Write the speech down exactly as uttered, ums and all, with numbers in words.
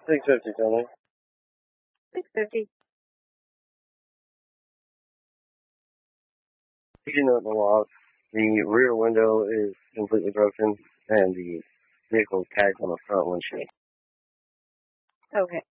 six fifty, tell me. six fifty. You know the loss. The rear window is completely broken, and the vehicle is tagged on the front windshield. Okay.